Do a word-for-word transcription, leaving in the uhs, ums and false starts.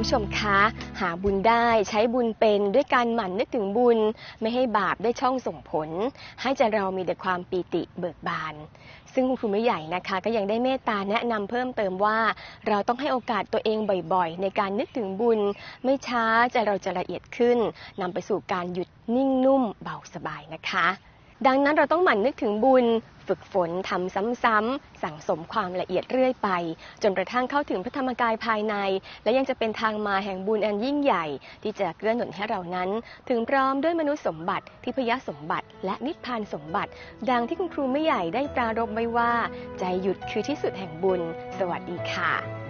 ผู้ชมคะหาบุญได้ใช้บุญเป็นด้วยการหมั่นนึกถึงบุญไม่ให้บาปได้ช่องส่งผลให้ใจเรามีแต่ความปีติเบิกบานซึ่งคุณครูไม่ใหญ่นะคะก็ยังได้เมตตาแนะนำเพิ่มเติมว่าเราต้องให้โอกาสตัวเองบ่อยๆในการนึกถึงบุญไม่ช้าใจเราจะละเอียดขึ้นนำไปสู่การหยุดนิ่งนุ่มเบาสบายนะคะดังนั้นเราต้องหมั่นนึกถึงบุญฝึกฝนทำซ้ำๆสั่งสมความละเอียดเรื่อยไปจนกระทั่งเข้าถึงพระธรรมกายภายในและยังจะเป็นทางมาแห่งบุญอันยิ่งใหญ่ที่จะเกื้อหนุนให้เรานั้นถึงพร้อมด้วยมนุษย์สมบัติทิพยสมบัติและนิพพานสมบัติดังที่คุณครูไม่ใหญ่ได้ปรารภไว้ว่าใจหยุดคือที่สุดแห่งบุญสวัสดีค่ะ